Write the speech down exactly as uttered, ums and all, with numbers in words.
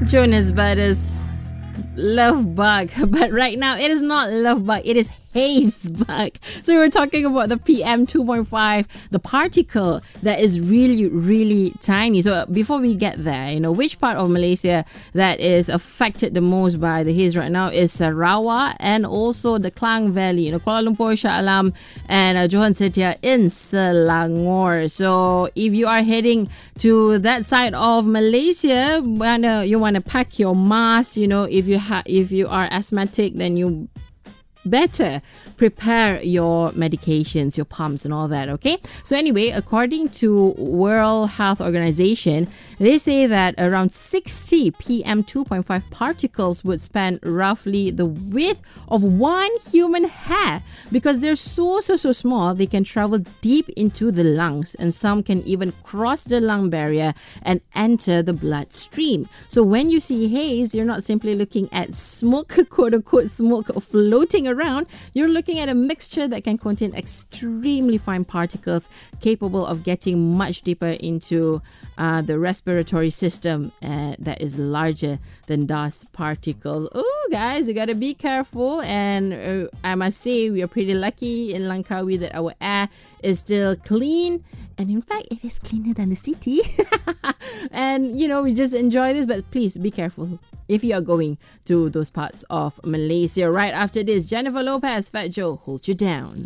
Jonas Brothers, Love Bug. But right now, it is not Love Bug, it is Haze Bug. So we're talking about the P M two point five, the particle that is really, really tiny. So before we get there, you know, which part of Malaysia that is affected the most by the haze right now is Sarawak and also the Klang Valley, you know, Kuala Lumpur, Shah Alam and uh, Johan Setia in Selangor. So if you are heading to that side of Malaysia, wanna, you want to pack your mask, you know, if you ha- if you are asthmatic, then you better prepare your medications, your pumps and all that, okay? So anyway, according to World Health Organization, they say that around sixty P M two point five particles would span roughly the width of one human hair. Because they're so, so, so small, they can travel deep into the lungs, and some can even cross the lung barrier and enter the bloodstream. So when you see haze, you're not simply looking at smoke, quote-unquote smoke, floating around. You're looking at a mixture that can contain extremely fine particles capable of getting much deeper into uh, the respiratory system uh, that is larger than dust particles. Oh, guys, you gotta be careful. And uh, I must say, we are pretty lucky in Langkawi that our air is still clean. And in fact, it is cleaner than the city. And, you know, we just enjoy this. But please be careful if you are going to those parts of Malaysia. Right after this, Jennifer Lopez, Fat Joe, Hold You Down.